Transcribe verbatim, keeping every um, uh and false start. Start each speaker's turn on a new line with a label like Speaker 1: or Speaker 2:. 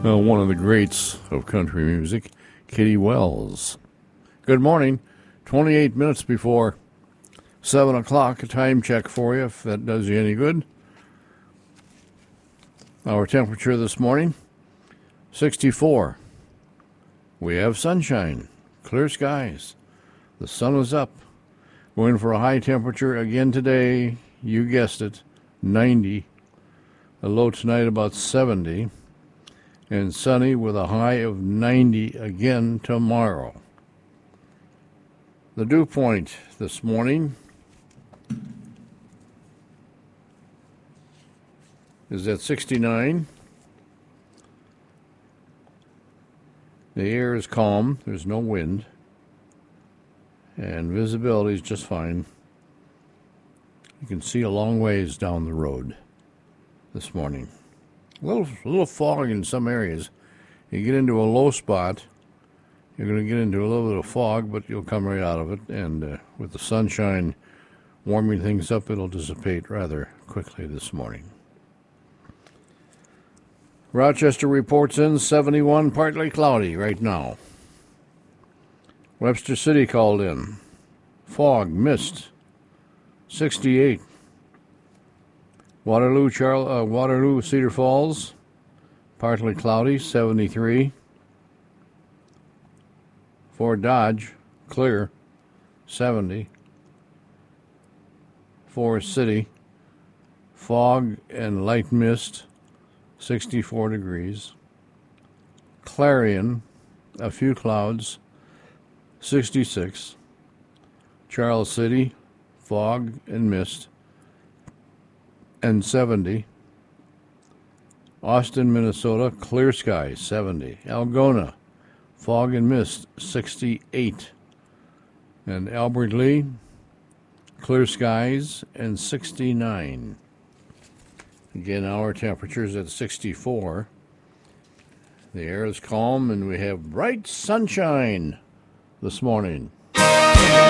Speaker 1: Uh, one of the greats of country music, Kitty Wells. Good morning. twenty-eight minutes before seven o'clock. A time check for you, if that does you any good. Our temperature this morning, sixty-four. We have sunshine, clear skies. The sun is up. Going for a high temperature again today. You guessed it, ninety. A low tonight about seventy. And sunny with a high of ninety again tomorrow. The dew point this morning is at sixty-nine. The air is calm. There's no wind. And visibility is just fine. You can see a long ways down the road this morning. A little, a little fog in some areas. You get into a low spot, you're going to get into a little bit of fog, but you'll come right out of it. And uh, with the sunshine warming things up, it'll dissipate rather quickly this morning. Rochester reports in seventy-one, partly cloudy right now. Webster City called in. Fog, mist, sixty-eight. Waterloo, Charl- uh, Waterloo, Cedar Falls, partly cloudy, seventy-three. Fort Dodge, clear, seventy. Forest City, fog and light mist, sixty-four degrees. Clarion, a few clouds, sixty-six. Charles City, fog and mist, and seventy. Austin, Minnesota, clear skies, seventy. Algona, fog and mist, sixty-eight. And Albert Lee, clear skies, and sixty-nine. Again, our temperature's at sixty-four. The air is calm, and we have bright sunshine this morning.